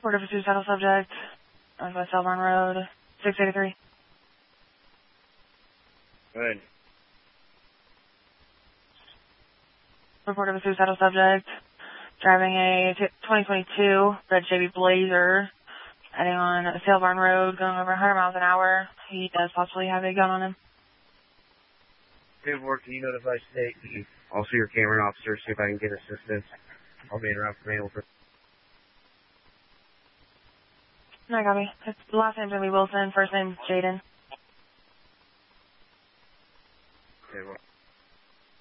Report of a suicidal subject. Northwest Selborne Road, 683. Good. Report of a suicidal subject. Driving a 2022 red Chevy Blazer. Heading on Selborne Road, going over 100 miles an hour. He does possibly have a gun on him. Good work. Can you notify state? Also your Cameron officer, see if I can get assistance. I'll be in route for mail. No, copy. The last name's going to be Wilson, first name's Jaden. Okay, well.